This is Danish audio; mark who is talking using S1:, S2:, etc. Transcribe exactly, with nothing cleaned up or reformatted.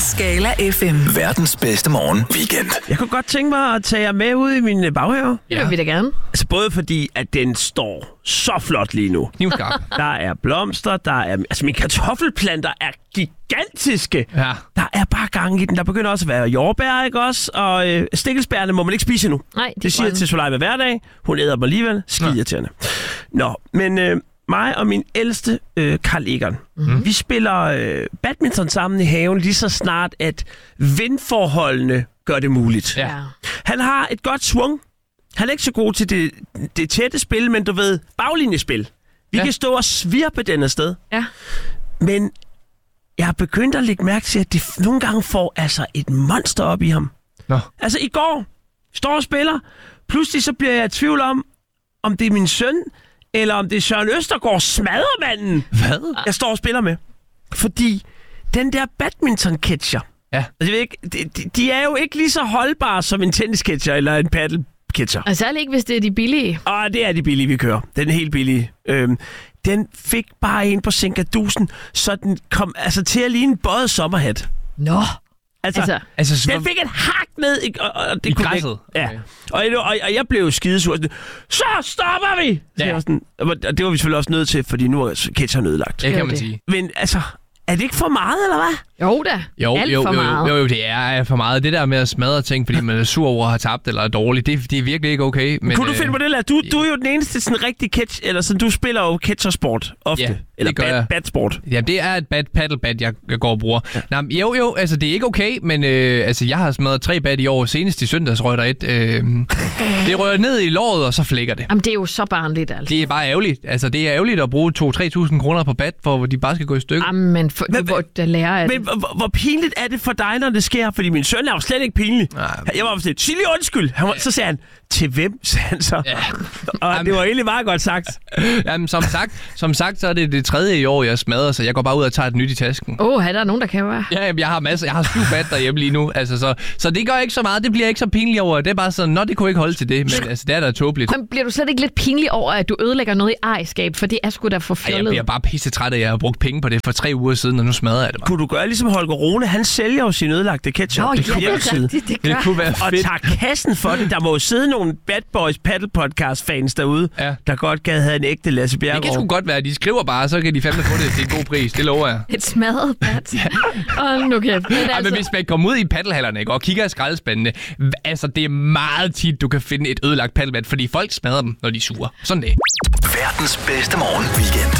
S1: Skala F M.
S2: Verdens bedste morgen weekend.
S3: Jeg kunne godt tænke mig at tage jer med ud i min baghave.
S4: Det vil vi da gerne.
S3: Altså både fordi, at den står så flot lige nu.
S4: Knivskarp.
S3: Der er blomster, der er... Altså mine kartoffelplanter er gigantiske.
S4: Ja.
S3: Der er bare gang i den. Der begynder også at være jordbær, ikke også? Og øh, stikkelsbærne må man ikke spise nu.
S4: Nej, de
S3: det siger jeg til Soleil hver dag. Hun æder dem alligevel. Skidirriterende. Nå, men øh, mig og min ældste, øh, Carl Egon, mm-hmm. vi spiller øh, badminton sammen i haven lige så snart, at vindforholdene gør det muligt.
S4: Ja.
S3: Han har et godt swung. Han er ikke så god til det, det tætte spil, men du ved, baglinjespil. Vi ja. kan stå og svirpe den afsted.
S4: Ja.
S3: Men jeg har begyndt at lægge mærke til, at det nogle gange får altså et monster op i ham.
S4: Nå.
S3: Altså i går, står og spiller. Pludselig så bliver jeg i tvivl om, om det er min søn, eller om det er Søren Østergaard, smadremanden.
S4: Hvad?
S3: Jeg står og spiller med. Fordi den der badminton-catcher,
S4: Ja.
S3: altså, jeg ved ikke, de, de, de er jo ikke lige så holdbare som en tennis-catcher eller en paddle-catcher.
S4: Og særligt ikke, hvis det er de billige.
S3: Og det er de billige, vi kører. Den er helt billige. Øhm, den fik bare en på Sinkadusen, så den kom altså til at ligne en bøjet sommerhat.
S4: Nå.
S3: Altså,
S4: Altså,
S3: altså den fik et hak ned i, og, og det
S4: I
S3: kunne
S4: græsset?
S3: Ikke, ja.
S4: Okay.
S3: Og, og, og jeg blev skidesur. Så stopper vi!
S4: Ja.
S3: Ja. Sådan, og det var vi selvfølgelig også nødt til, fordi nu er catcheren ødelagt.
S4: Det kan man
S5: det.
S4: sige.
S3: Men altså, er det ikke for meget, eller hvad?
S4: Jo da.
S5: Jo,
S4: Alt
S5: jo,
S4: for
S5: jo,
S4: meget.
S5: jo, jo, det er for meget. Det der med at smadre ting, fordi man er sur over at have tabt eller er dårlig, det, det er virkelig ikke okay. Men,
S3: Kunne du
S5: øh,
S3: finde på det, eller? Du, du er jo den eneste sådan rigtig catch, eller sådan, du spiller jo catchersport ofte.
S5: Ja,
S3: eller
S5: det gør
S3: bad,
S5: jeg.
S3: badsport.
S5: Ja, det er et bad paddlebat, jeg, jeg går og bruger. Ja. Nå, men jo, jo, altså det er ikke okay, men øh, altså, jeg har smadret tre bat i år. Senest i søndags røg der et. Øh, det rører ned i låret, og så flækker det.
S4: Jamen, det er jo så barnligt, altså.
S5: Det er bare ærgerligt. Altså, det er ærgerligt at bruge to til tre tusind kroner på bat, for de bare skal gå i stykker.
S4: Jamen, for, du burde da lære af
S3: Men
S4: det.
S3: hvor, hvor pinligt er det for dig, når det sker? Fordi min søn er jo slet ikke pinlig.
S5: Nej.
S3: Jeg var sådan, sig lige undskyld. Han var, så sagde han, til hvem, sagde han så.
S5: Ja.
S3: Og
S5: Jamen.
S3: det var egentlig meget godt sagt.
S5: Jamen, som sagt, som sagt, så er det det tredje i år, jeg smadrer, så jeg går bare ud og tager et nyt i tasken.
S4: Åh, oh, er der nogen, der kan være?
S5: Ja, jamen, jeg har masser. Jeg har syv bat derhjemme lige nu. Altså, så, så det gør ikke så meget. Det bliver ikke så pinligt over. Det er bare sådan, nå, det kunne ikke holde til det. Men altså, det er da tåbeligt.
S4: Men bliver du slet ikke lidt pinlig over, at du ødelægger noget i ejerskab? For det er sgu da for
S5: Ej, jeg
S4: fjollet.
S5: bliver bare pisse træt af, at jeg har brugt penge på det for tre uger siden, og nu smadrer jeg det bare.
S3: Kunne du gøre ligesom Holger Rune? Han sælger jo sin ødelagte ketchup.
S4: Nå,
S3: Det
S4: ja,
S3: kunne
S4: det er
S3: hjemmeside.
S4: rigtigt, det
S5: Det
S4: gør.
S5: kunne være
S3: Og
S5: fedt.
S3: tager kassen for det. Der må jo sidde nogle Bad Boys Paddle Podcast fans derude,
S5: Ja.
S3: der godt gad have en ægte Lasse
S5: Det kan sgu
S3: Bjerregaard.
S5: godt være, at de skriver bare, så kan de fandme få det til en god pris. Det lover jeg.
S4: Et smadret bat. Hold nu kæft. Men
S5: Ej, men
S4: altså,
S5: hvis man kommer ud i paddelhallerne, ikke, og kigger i skraldespandene, h- altså det er meget tit, du kan finde et ødelagt paddelbat, fordi folk smadrer dem, når de er sure. Sådan det.
S2: Verdens bedste morgen weekend.